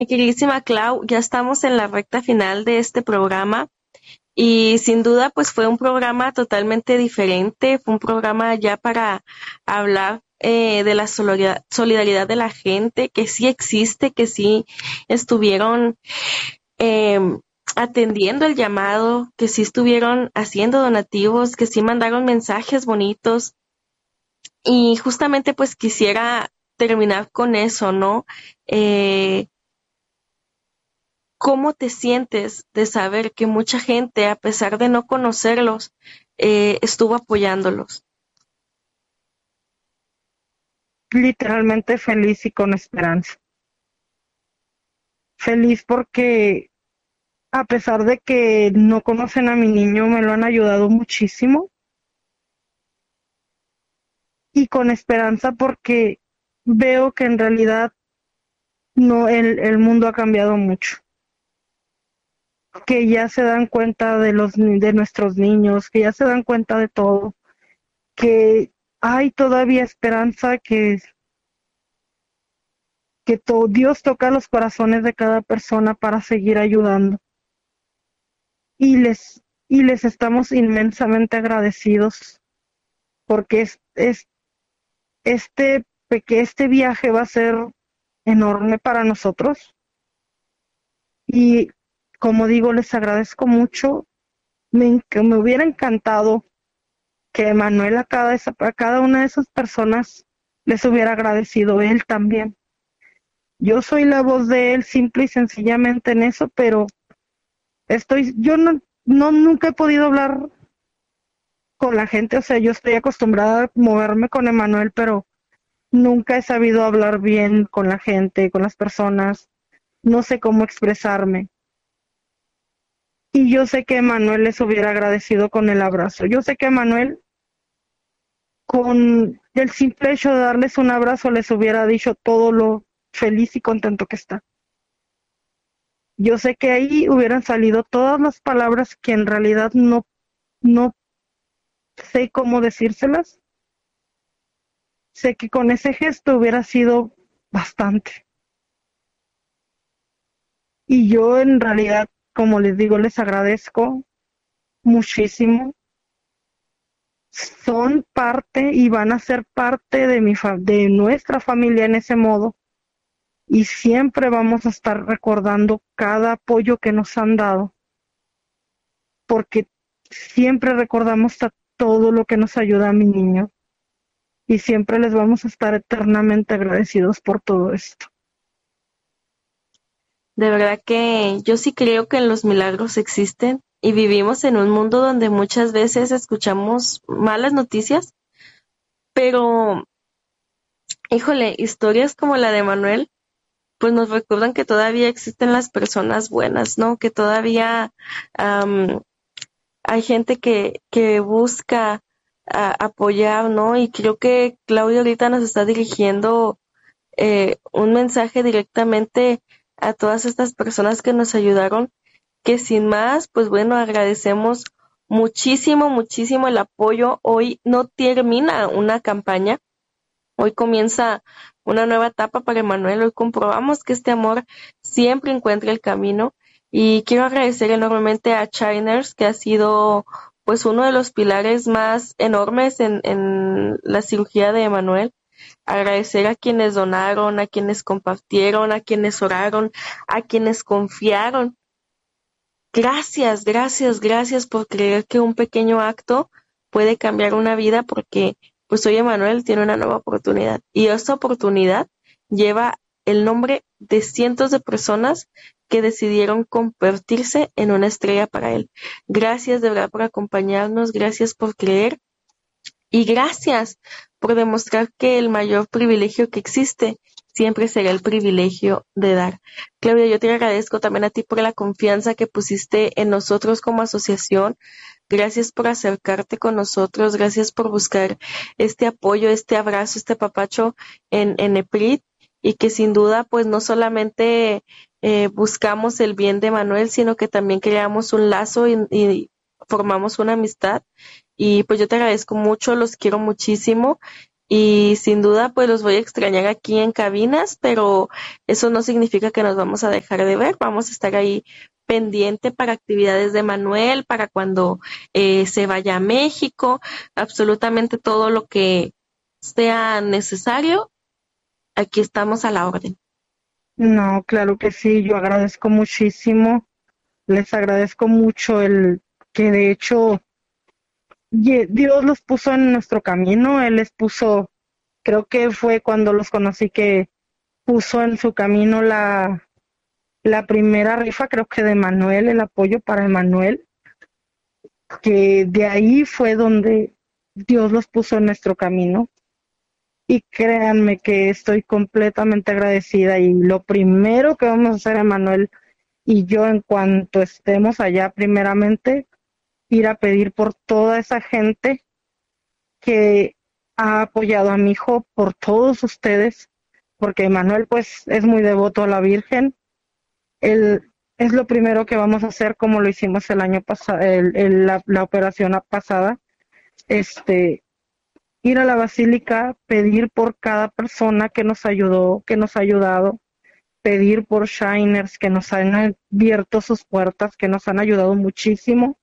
Mi queridísima Clau, ya estamos en la recta final de este programa y sin duda pues fue un programa totalmente diferente, fue un programa ya para hablar de la solidaridad de la gente, que sí existe, que sí estuvieron em, atendiendo el llamado, que sí estuvieron haciendo donativos, que sí mandaron mensajes bonitos y justamente pues quisiera terminar con eso, ¿no? Eh, ¿Cómo te sientes de saber que mucha gente, a pesar de no conocerlos, estuvo apoyándolos? Literalmente feliz y con esperanza. Feliz porque a pesar de que no conocen a mi niño, me lo han ayudado muchísimo y con esperanza porque veo que en realidad no el mundo ha cambiado mucho, que ya se dan cuenta de nuestros niños, que ya se dan cuenta de todo, que hay todavía esperanza, que Dios toca los corazones de cada persona para seguir ayudando y les estamos inmensamente agradecidos porque este viaje va a ser enorme para nosotros y como digo, les agradezco mucho. Me hubiera encantado que Manuel a cada una de esas personas les hubiera agradecido él también. Yo soy la voz de él simple y sencillamente en eso, pero yo nunca he podido hablar con la gente, o sea, yo estoy acostumbrada a moverme con Emanuel, pero nunca he sabido hablar bien con la gente, con las personas, no sé cómo expresarme. Y yo sé que Emanuel les hubiera agradecido con el abrazo. Yo sé que Emanuel, con el simple hecho de darles un abrazo, les hubiera dicho todo lo feliz y contento que está. Yo sé que ahí hubieran salido todas las palabras que en realidad no sé cómo decírselas. Sé que con ese gesto hubiera sido bastante. Y yo en realidad, como les digo, les agradezco muchísimo. Son parte y van a ser parte de nuestra familia en ese modo. Y siempre vamos a estar recordando cada apoyo que nos han dado, porque siempre recordamos todo lo que nos ayuda a mi niño. Y siempre les vamos a estar eternamente agradecidos por todo esto. De verdad que yo sí creo que los milagros existen y vivimos en un mundo donde muchas veces escuchamos malas noticias, pero híjole, historias como la de Manuel, pues nos recuerdan que todavía existen las personas buenas, ¿no? Que todavía am, hay gente que busca apoyar, ¿no? Y creo que Claudia ahorita nos está dirigiendo un mensaje directamente a todas estas personas que nos ayudaron, que sin más, pues bueno, agradecemos muchísimo, muchísimo el apoyo. Hoy no termina una campaña, hoy comienza una nueva etapa para Emanuel. Hoy comprobamos que este amor siempre encuentra el camino y quiero agradecer enormemente a Shiners, que ha sido pues uno de los pilares más enormes en la cirugía de Emanuel. Agradecer a quienes donaron, a quienes compartieron, a quienes oraron, a quienes confiaron. Gracias, gracias, gracias por creer que un pequeño acto puede cambiar una vida porque pues hoy Emanuel tiene una nueva oportunidad y esta oportunidad lleva el nombre de cientos de personas que decidieron convertirse en una estrella para él. Gracias de verdad por acompañarnos, gracias por creer y gracias por demostrar que el mayor privilegio que existe siempre será el privilegio de dar. Claudia, yo te agradezco también a ti por la confianza que pusiste en nosotros como asociación. Gracias por acercarte con nosotros, gracias por buscar este apoyo, este abrazo, este papacho en EPRIT y que sin duda pues no solamente buscamos el bien de Manuel, sino que también creamos un lazo y formamos una amistad y pues yo te agradezco mucho, los quiero muchísimo y sin duda pues los voy a extrañar aquí en cabinas, pero eso no significa que nos vamos a dejar de ver, vamos a estar ahí pendiente para actividades de Manuel, para cuando se vaya a México, absolutamente todo lo que sea necesario, aquí estamos a la orden. No, claro que sí, yo agradezco muchísimo, les agradezco mucho el que de hecho Dios los puso en nuestro camino, Él les puso, creo que fue cuando los conocí que puso en su camino la primera rifa, creo que de Manuel, el apoyo para Emanuel, que de ahí fue donde Dios los puso en nuestro camino. Y créanme que estoy completamente agradecida y lo primero que vamos a hacer, Emanuel y yo, en cuanto estemos allá, primeramente, ir a pedir por toda esa gente que ha apoyado a mi hijo, por todos ustedes, porque Emanuel pues es muy devoto a la Virgen. Él es lo primero que vamos a hacer, como lo hicimos el año pasado, la operación pasada, ir a la basílica, pedir por cada persona que nos ayudó, que nos ha ayudado, pedir por Shiners que nos han abierto sus puertas, que nos han ayudado muchísimo,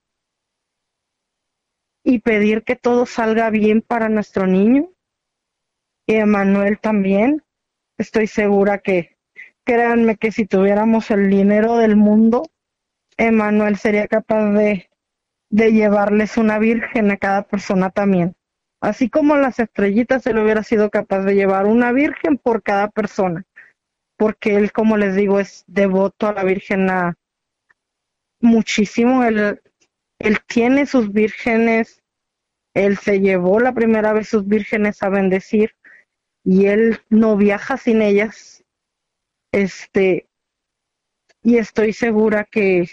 y pedir que todo salga bien para nuestro niño. Y Emanuel también, estoy segura que, créanme que si tuviéramos el dinero del mundo, Emanuel sería capaz de llevarles una virgen a cada persona también. Así como las estrellitas, él hubiera sido capaz de llevar una virgen por cada persona, porque él, como les digo, es devoto a la Virgen muchísimo. Él tiene sus vírgenes, él se llevó la primera vez sus vírgenes a bendecir y él no viaja sin ellas. Y estoy segura que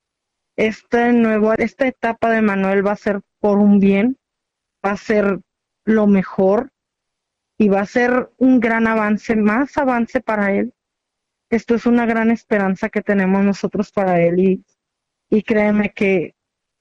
esta etapa de Manuel va a ser por un bien, va a ser lo mejor y va a ser un gran avance, más avance para él. Esto es una gran esperanza que tenemos nosotros para él y créeme que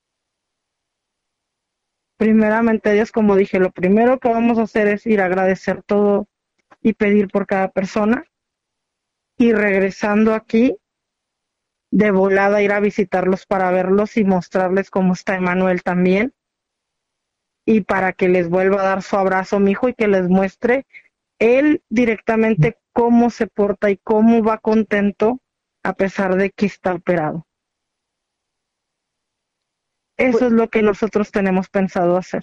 primeramente Dios, como dije, lo primero que vamos a hacer es ir a agradecer todo y pedir por cada persona y regresando aquí de volada ir a visitarlos para verlos y mostrarles cómo está Emanuel también y para que les vuelva a dar su abrazo, mi hijo, y que les muestre él directamente cómo se porta y cómo va contento a pesar de que está operado. Eso es lo que nosotros tenemos pensado hacer.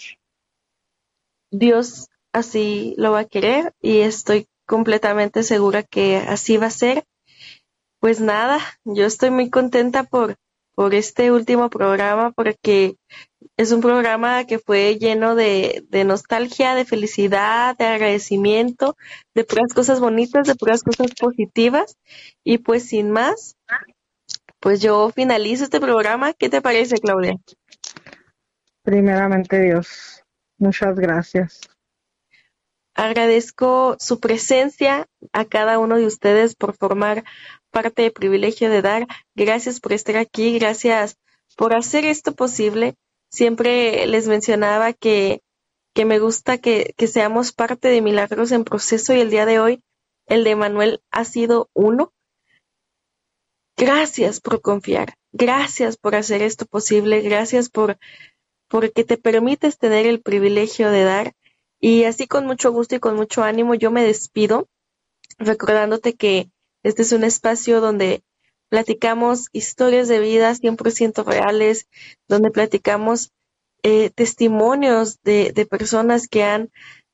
Dios así lo va a querer y estoy completamente segura que así va a ser. Pues nada, yo estoy muy contenta por este último programa porque es un programa que fue lleno de nostalgia, de felicidad, de agradecimiento, de puras cosas bonitas, de puras cosas positivas. Y pues sin más, pues yo finalizo este programa. ¿Qué te parece, Claudia? Primeramente Dios, muchas gracias. Agradezco su presencia a cada uno de ustedes por formar parte del privilegio de dar. Gracias por estar aquí, gracias por hacer esto posible. Siempre les mencionaba que me gusta que seamos parte de Milagros en Proceso y el día de hoy el de Manuel ha sido uno. Gracias por confiar, gracias por hacer esto posible, gracias porque te permites tener el privilegio de dar. Y así con mucho gusto y con mucho ánimo yo me despido, recordándote que este es un espacio donde platicamos historias de vida 100% reales, donde platicamos testimonios de personas que han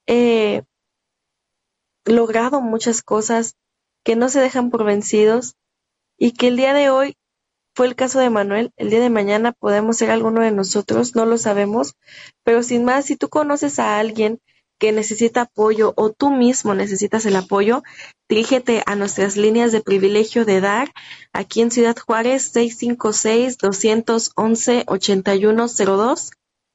logrado muchas cosas, que no se dejan por vencidos y que el día de hoy fue el caso de Manuel, el día de mañana podemos ser alguno de nosotros, no lo sabemos, pero sin más, si tú conoces a alguien que necesita apoyo o tú mismo necesitas el apoyo, dirígete a nuestras líneas de privilegio de dar aquí en Ciudad Juárez 656-211-8102,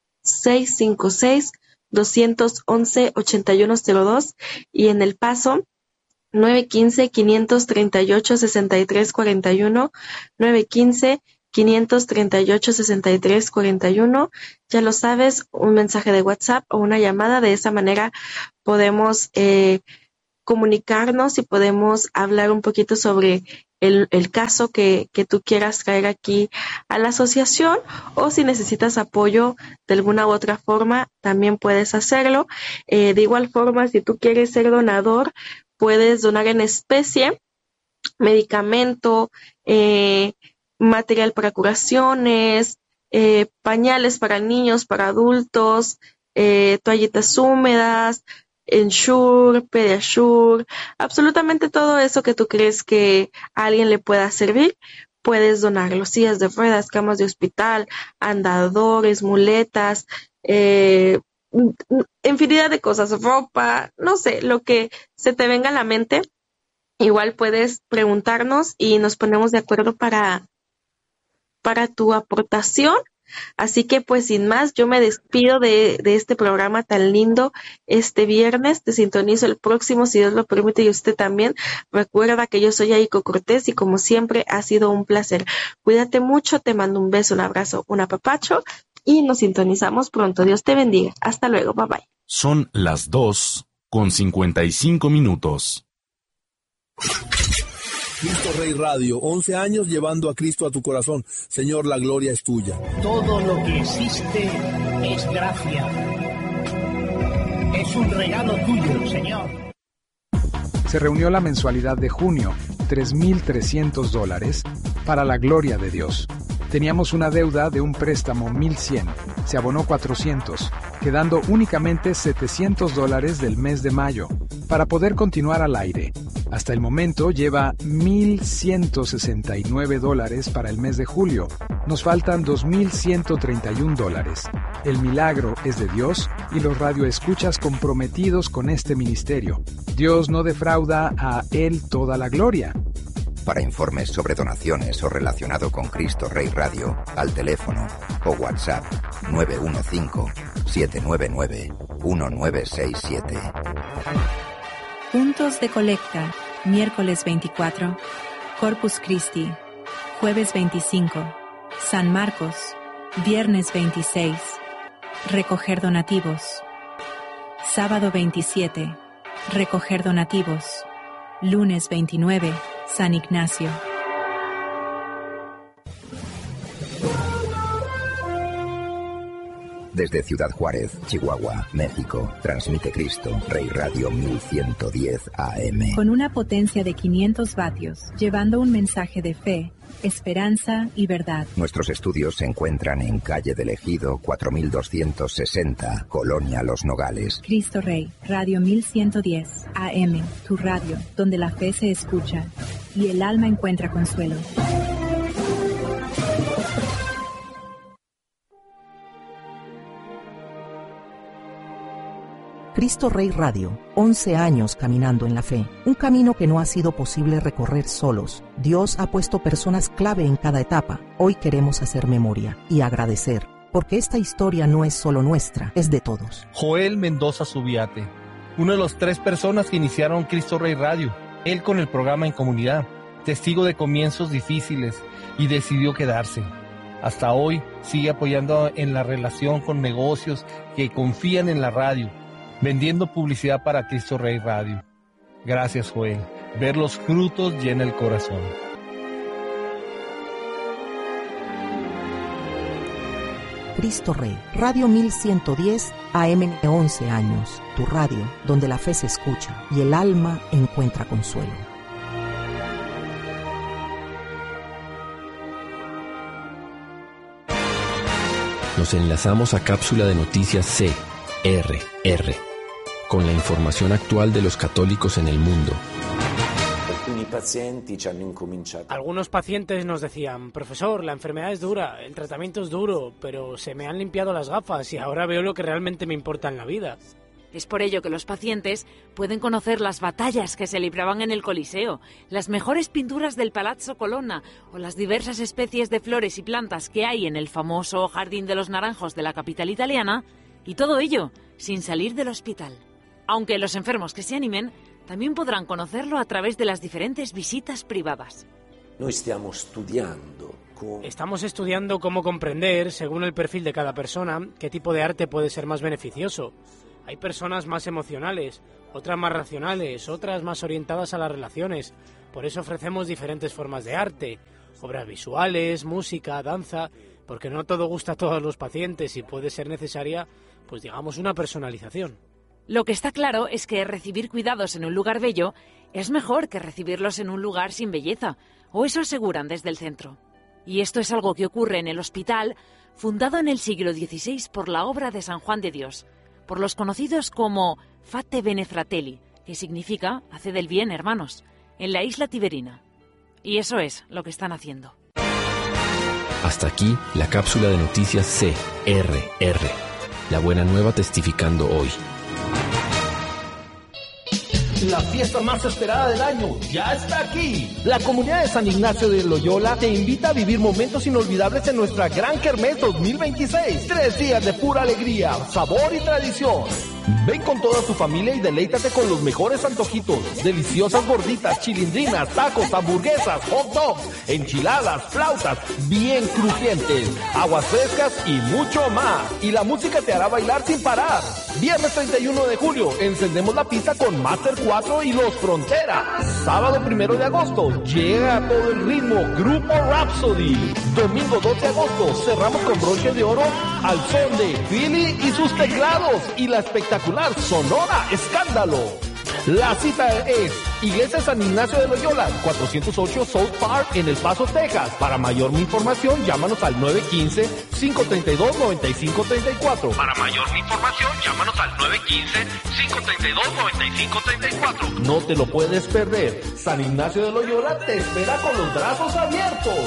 656-211-8102 y en El Paso 915-538-6341, 538-6341. Ya lo sabes, un mensaje de WhatsApp o una llamada. De esa manera podemos comunicarnos y podemos hablar un poquito sobre el caso que tú quieras traer aquí a la asociación, o si necesitas apoyo de alguna u otra forma, también puedes hacerlo. De igual forma, si tú quieres ser donador, puedes donar en especie, medicamento, material para curaciones, pañales para niños, para adultos, toallitas húmedas, Ensure, Pediasure, absolutamente todo eso que tú crees que a alguien le pueda servir, puedes donarlo. Sillas de ruedas, camas de hospital, andadores, muletas, infinidad de cosas, ropa, no sé, lo que se te venga a la mente. Igual puedes preguntarnos y nos ponemos de acuerdo para tu aportación. Así que pues sin más, yo me despido de este programa tan lindo este viernes. Te sintonizo el próximo, si Dios lo permite, y usted también. Recuerda que yo soy Aiko Cortés y como siempre ha sido un placer. Cuídate mucho, te mando un beso, un abrazo, un apapacho y nos sintonizamos pronto. Dios te bendiga. Hasta luego, bye bye. Son las 2:55. Cristo Rey Radio, 11 años llevando a Cristo a tu corazón. Señor, la gloria es tuya. Todo lo que existe es gracia. Es un regalo tuyo, Señor. Se reunió la mensualidad de junio, $3,300, para la gloria de Dios. Teníamos una deuda de un préstamo $1,100, se abonó $400, quedando únicamente $700 del mes de mayo, para poder continuar al aire. Hasta el momento lleva $1,169 para el mes de julio. Nos faltan $2,131. El milagro es de Dios y los radioescuchas comprometidos con este ministerio. Dios no defrauda a Él toda la gloria. Para informes sobre donaciones o relacionado con Cristo Rey Radio, al teléfono o WhatsApp 915-799-1967. Puntos de colecta, miércoles 24, Corpus Christi, jueves 25, San Marcos, viernes 26, recoger donativos, sábado 27, recoger donativos, lunes 29, San Ignacio. Desde Ciudad Juárez, Chihuahua, México, transmite Cristo Rey Radio 1110 AM. Con una potencia de 500 vatios, llevando un mensaje de fe, esperanza y verdad. Nuestros estudios se encuentran en calle del Ejido 4260, Colonia Los Nogales. Cristo Rey, Radio 1110 AM, tu radio, donde la fe se escucha y el alma encuentra consuelo. Cristo Rey Radio, 11 años caminando en la fe, un camino que no ha sido posible recorrer solos. Dios ha puesto personas clave en cada etapa. Hoy queremos hacer memoria y agradecer, porque esta historia no es solo nuestra, es de todos. Joel Mendoza Subiate, uno de los 3 personas que iniciaron Cristo Rey Radio, él con el programa en comunidad, testigo de comienzos difíciles y decidió quedarse. Hasta hoy sigue apoyando en la relación con negocios que confían en la radio, vendiendo publicidad para Cristo Rey Radio. Gracias, Joel. Ver los frutos llena el corazón. Cristo Rey, Radio 1110 AM, 11 años. Tu radio, donde la fe se escucha y el alma encuentra consuelo. Nos enlazamos a Cápsula de Noticias CRR, con la información actual de los católicos en el mundo. Algunos pacientes nos decían: profesor, la enfermedad es dura, el tratamiento es duro, pero se me han limpiado las gafas y ahora veo lo que realmente me importa en la vida. Es por ello que los pacientes pueden conocer las batallas que se libraban en el Coliseo, las mejores pinturas del Palazzo Colonna o las diversas especies de flores y plantas que hay en el famoso Jardín de los Naranjos de la capital italiana, y todo ello sin salir del hospital. Aunque los enfermos que se animen también podrán conocerlo a través de las diferentes visitas privadas. Estamos estudiando cómo comprender, según el perfil de cada persona, qué tipo de arte puede ser más beneficioso. Hay personas más emocionales, otras más racionales, otras más orientadas a las relaciones. Por eso ofrecemos diferentes formas de arte, obras visuales, música, danza, porque no todo gusta a todos los pacientes y puede ser necesaria, pues digamos, una personalización. Lo que está claro es que recibir cuidados en un lugar bello es mejor que recibirlos en un lugar sin belleza, o eso aseguran desde el centro. Y esto es algo que ocurre en el hospital, fundado en el siglo XVI por la obra de San Juan de Dios, por los conocidos como Fate Bene Fratelli, que significa Haced el bien, hermanos, en la isla Tiberina. Y eso es lo que están haciendo. Hasta aquí la cápsula de noticias CRR. La buena nueva testificando hoy. La fiesta más esperada del año ya está aquí. La comunidad de San Ignacio de Loyola te invita a vivir momentos inolvidables en nuestra Gran Kermés 2026. 3 días de pura alegría, sabor y tradición. Ven con toda tu familia y deleítate con los mejores antojitos, deliciosas gorditas, chilindrinas, tacos, hamburguesas, hot dogs, enchiladas, flautas, bien crujientes, aguas frescas y mucho más. Y la música te hará bailar sin parar. Viernes 31 de julio, encendemos la pista con Master 4 y Los Frontera. Sábado 1 de agosto, llega a todo el ritmo Grupo Rhapsody. Domingo 2 de agosto, cerramos con broche de oro al son de Philly y sus teclados y la espectacular Sonora Escándalo. La cita es Iglesia San Ignacio de Loyola, 408 South Park en El Paso, Texas. Para mayor información, llámanos al 915-532-9534. Para mayor información, llámanos al 915-532-9534. No te lo puedes perder. San Ignacio de Loyola te espera con los brazos abiertos.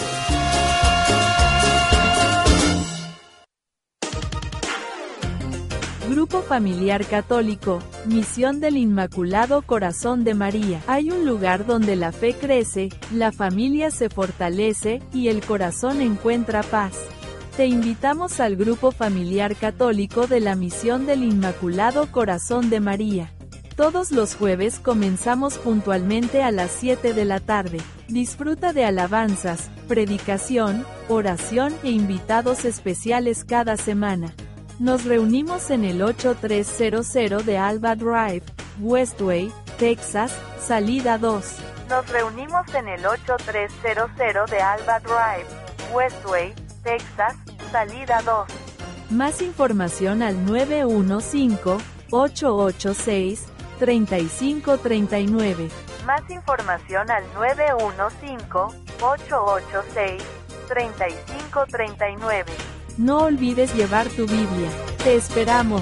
Grupo Familiar Católico, Misión del Inmaculado Corazón de María. Hay un lugar donde la fe crece, la familia se fortalece y el corazón encuentra paz. Te invitamos al Grupo Familiar Católico de la Misión del Inmaculado Corazón de María. Todos los jueves comenzamos puntualmente a las 7 de la tarde. Disfruta de alabanzas, predicación, oración e invitados especiales cada semana. Nos reunimos en el 8300 de Alba Drive, Westway, Texas, salida 2. Nos reunimos en el 8300 de Alba Drive, Westway, Texas, salida 2. Más información al 915-886-3539. Más información al 915-886-3539. No olvides llevar tu Biblia. Te esperamos.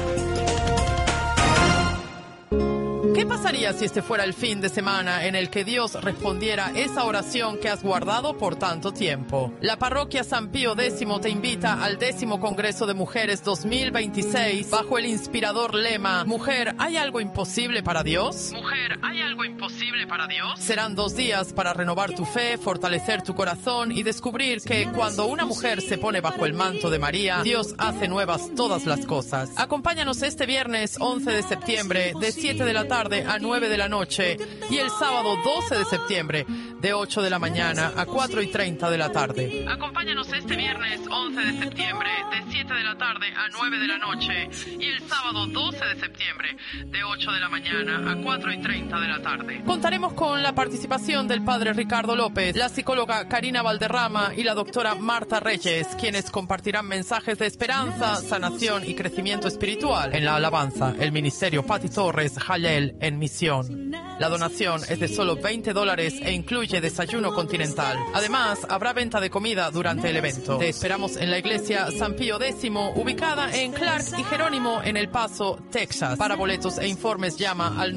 ¿Qué pasaría si este fuera el fin de semana en el que Dios respondiera esa oración que has guardado por tanto tiempo? La parroquia San Pío X te invita al 10º Congreso de Mujeres 2026 bajo el inspirador lema ¿Mujer, hay algo imposible para Dios? ¿Mujer, hay algo imposible para Dios? Serán 2 días para renovar tu fe, fortalecer tu corazón y descubrir que cuando una mujer se pone bajo el manto de María, Dios hace nuevas todas las cosas. Acompáñanos este viernes 11 de septiembre de 7 de la tarde a 9 de la noche y el sábado 12 de septiembre de 8 de la mañana a 4:30 de la tarde. Acompáñanos este viernes 11 de septiembre de 7 de la tarde a 9 de la noche y el sábado 12 de septiembre de 8 de la mañana a 4:30 de la tarde. Contaremos con la participación del padre Ricardo López, la psicóloga Karina Valderrama y la doctora Marta Reyes, quienes compartirán mensajes de esperanza, sanación y crecimiento espiritual. En la alabanza, el ministerio Pati Torres Jalel en misión. La donación es de solo $20 e incluye desayuno continental. Además, habrá venta de comida durante el evento. Te esperamos en la iglesia San Pío X, ubicada en Clark y Jerónimo en El Paso, Texas. Para boletos e informes llama al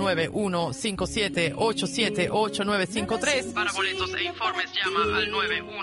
9157878953. Para boletos e informes llama al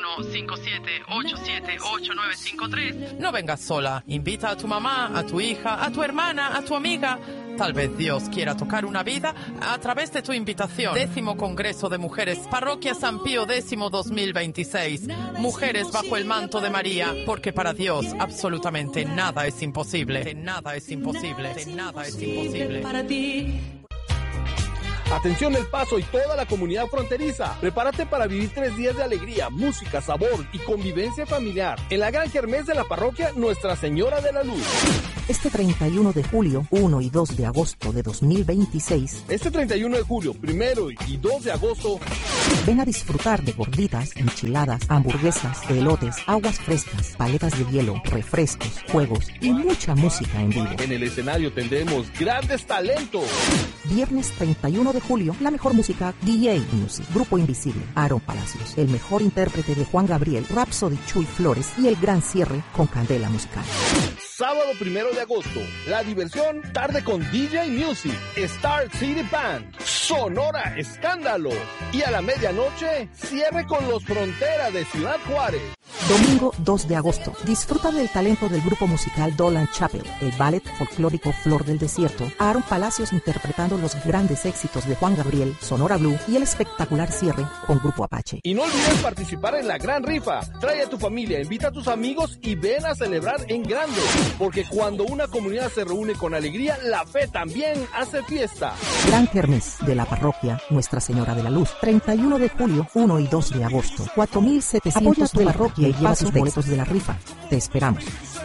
9157878953. No vengas sola. Invita a tu mamá, a tu hija, a tu hermana, a tu amiga. Tal vez Dios quiera tocar una vida a través de tu invitación. 10º Congreso de Mujeres, Parroquia San Pío X 2026. Mujeres bajo el manto de María, porque para Dios absolutamente nada es imposible. Nada es imposible. Nada es imposible. Para ti. Atención El Paso y toda la comunidad fronteriza. Prepárate para vivir 3 días de alegría, música, sabor y convivencia familiar en la gran kermés de la parroquia Nuestra Señora de la Luz. Este 31 de julio, 1 y 2 de agosto de 2026. Este 31 de julio, 1 y 2 de agosto. Ven a disfrutar de gorditas, enchiladas, hamburguesas, elotes, aguas frescas, paletas de hielo, refrescos, juegos y mucha música en vivo. En el escenario tendremos grandes talentos. Viernes 31 de julio, la mejor música, DJ Music, Grupo Invisible, Aaron Palacios, el mejor intérprete de Juan Gabriel, Rhapsody Chuy Flores y el gran cierre con Candela Musical. Sábado 1 de agosto, la diversión tarde con DJ Music, Star City Band, Sonora Escándalo y a la medianoche cierre con los Frontera de Ciudad Juárez. Domingo 2 de agosto, disfruta del talento del grupo musical Dolan Chapel, el ballet folclórico Flor del Desierto, Aaron Palacios interpretando los grandes éxitos de Juan Gabriel, Sonora Blue y el espectacular cierre con Grupo Apache. Y no olvides participar en la gran rifa. Trae a tu familia, invita a tus amigos y ven a celebrar en grande. Porque cuando una comunidad se reúne con alegría, la fe también hace fiesta. Gran kermés de la parroquia Nuestra Señora de la Luz, 31 de julio, 1 y 2 de agosto, 4,700 de la parroquia y lleva tus boletos de la rifa. Te esperamos.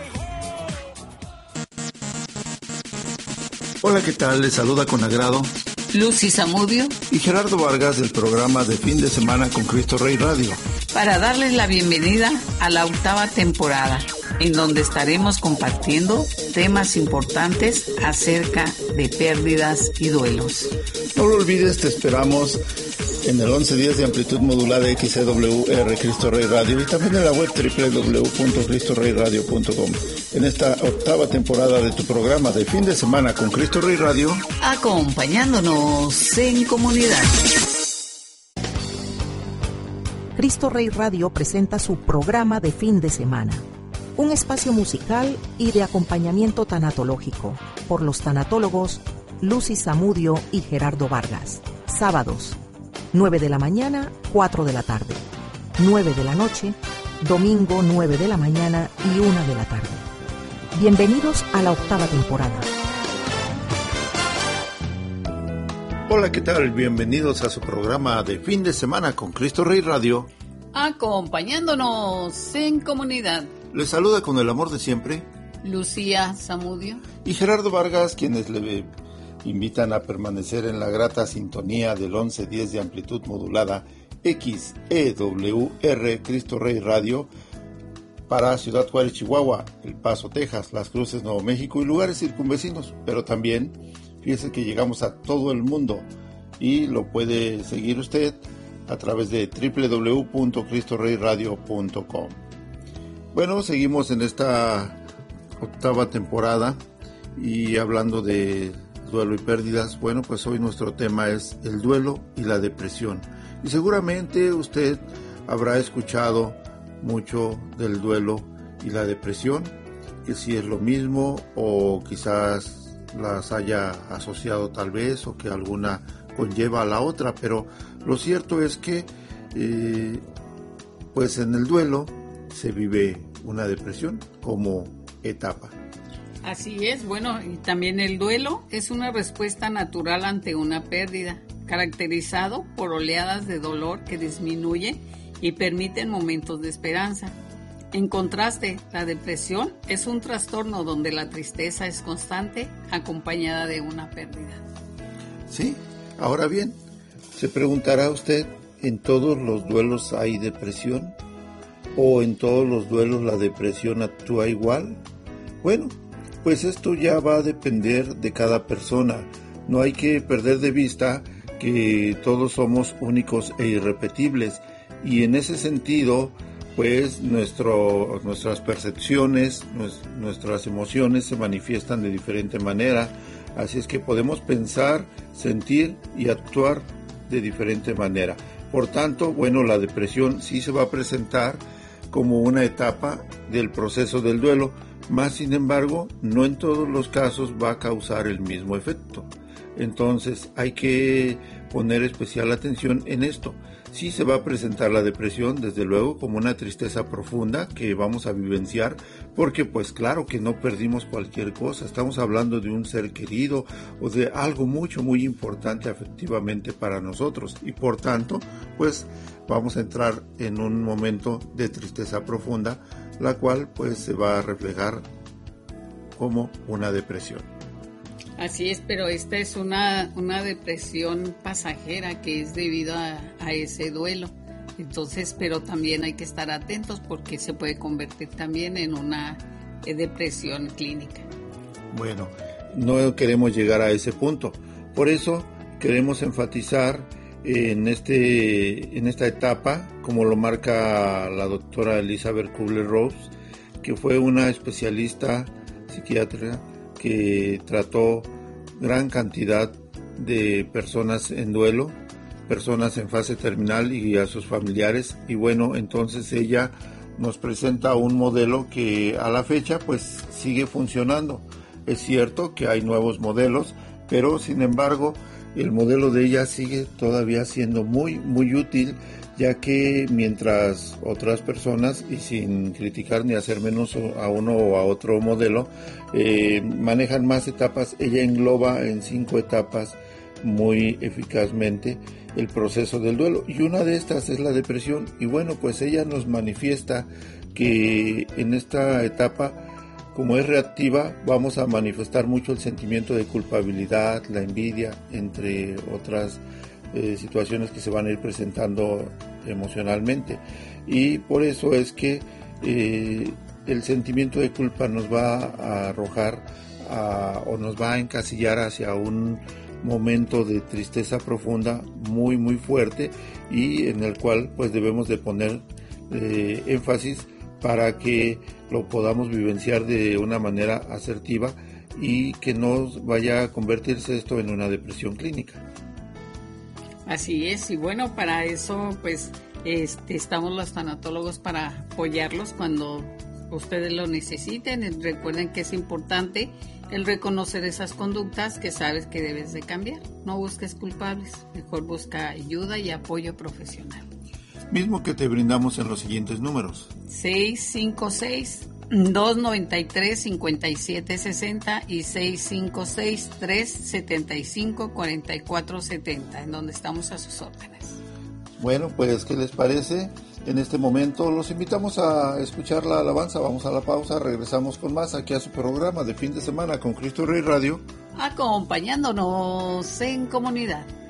Hola, ¿qué tal? Les saluda con agrado Lucy Zamudio y Gerardo Vargas del programa de fin de semana con Cristo Rey Radio, para darles la bienvenida a la 8ª temporada, en donde estaremos compartiendo temas importantes acerca de pérdidas y duelos. No lo olvides, te esperamos en el 1110 de amplitud modulada XCWR Cristo Rey Radio y también en la web www.cristoreyradio.com. En esta 8ª temporada de tu programa de fin de semana con Cristo Rey Radio, acompañándonos en comunidad. Cristo Rey Radio presenta su programa de fin de semana, un espacio musical y de acompañamiento tanatológico por los tanatólogos Lucy Zamudio y Gerardo Vargas. Sábados 9 de la mañana, 4 de la tarde, 9 de la noche, domingo 9 de la mañana y 1 de la tarde. Bienvenidos a la 8ª temporada. Hola, ¿qué tal? Bienvenidos a su programa de fin de semana con Cristo Rey Radio, acompañándonos en comunidad. Les saluda con el amor de siempre Lucía Zamudio y Gerardo Vargas, quienes le invitan a permanecer en la grata sintonía del 1110 de amplitud modulada XEWR Cristo Rey Radio para Ciudad Juárez, Chihuahua, El Paso, Texas, Las Cruces, Nuevo México y lugares circunvecinos, pero también fíjese que llegamos a todo el mundo y lo puede seguir usted a través de www.cristoreyradio.com. Bueno, seguimos en esta 8ª temporada y hablando de duelo y pérdidas. Bueno, pues hoy nuestro tema es el duelo y la depresión. Y seguramente usted habrá escuchado mucho del duelo y la depresión, que si es lo mismo o quizás las haya asociado tal vez o que alguna conlleva a la otra, pero lo cierto es que pues en el duelo se vive una depresión como etapa. Así es, bueno, y también el duelo es una respuesta natural ante una pérdida, caracterizado por oleadas de dolor que disminuyen y permiten momentos de esperanza. En contraste, la depresión es un trastorno donde la tristeza es constante, acompañada de una pérdida. Sí, ahora bien, se preguntará usted, ¿en todos los duelos hay depresión? ¿O en todos los duelos la depresión actúa igual? Bueno, pues esto ya va a depender de cada persona. No hay que perder de vista que todos somos únicos e irrepetibles y en ese sentido pues nuestras percepciones, nuestras emociones se manifiestan de diferente manera, así es que podemos pensar, sentir y actuar de diferente manera. Por tanto, bueno, la depresión sí se va a presentar como una etapa del proceso del duelo, más sin embargo, no en todos los casos va a causar el mismo efecto. Entonces hay que poner especial atención en esto. Sí se va a presentar la depresión, desde luego, como una tristeza profunda que vamos a vivenciar, porque pues claro que no perdimos cualquier cosa, estamos hablando de un ser querido o de algo muy importante afectivamente para nosotros, y por tanto pues vamos a entrar en un momento de tristeza profunda, la cual pues se va a reflejar como una depresión. Así es, pero esta es una depresión pasajera que es debido a ese duelo. Entonces, pero también hay que estar atentos porque se puede convertir también en una depresión clínica. Bueno, no queremos llegar a ese punto. Por eso queremos enfatizar en esta etapa, como lo marca la doctora Elizabeth Kubler-Ross, que fue una especialista psiquiatra que trató gran cantidad de personas en duelo, personas en fase terminal y a sus familiares, y bueno, entonces ella nos presenta un modelo que a la fecha pues sigue funcionando. Es cierto que hay nuevos modelos, pero sin embargo el modelo de ella sigue todavía siendo muy útil, ya que mientras otras personas, y sin criticar ni hacer menos a uno o a otro modelo, manejan más etapas, ella engloba en 5 etapas muy eficazmente el proceso del duelo, y una de estas es la depresión. Y bueno, pues ella nos manifiesta que en esta etapa, como es reactiva, vamos a manifestar mucho el sentimiento de culpabilidad, la envidia, entre otras situaciones que se van a ir presentando emocionalmente, y por eso es que el sentimiento de culpa nos va a arrojar o nos va a encasillar hacia un momento de tristeza profunda muy fuerte, y en el cual pues debemos de poner énfasis para que lo podamos vivenciar de una manera asertiva y que no vaya a convertirse esto en una depresión clínica. Así es, y bueno, para eso pues estamos los tanatólogos para apoyarlos cuando ustedes lo necesiten. Recuerden que es importante el reconocer esas conductas que sabes que debes de cambiar. No busques culpables, mejor busca ayuda y apoyo profesional. Mismo que te brindamos en los siguientes números: 656-293-5760 y 656-375-4470, en donde estamos a sus órdenes. Bueno, pues, ¿qué les parece? En este momento los invitamos a escuchar la alabanza. Vamos a la pausa, regresamos con más aquí a su programa de fin de semana con Cristo Rey Radio, acompañándonos en comunidad.